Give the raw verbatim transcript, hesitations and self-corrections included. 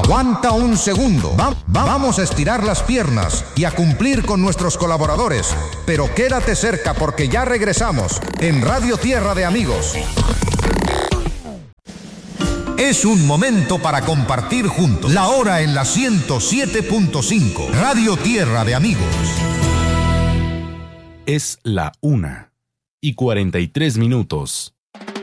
Aguanta un segundo. Va- vamos a estirar las piernas y a cumplir con nuestros colaboradores. Pero quédate cerca porque ya regresamos en Radio Tierra de Amigos. Es un momento para compartir juntos. La hora en la ciento siete punto cinco. Radio Tierra de Amigos. Es la una y cuarenta y tres minutos.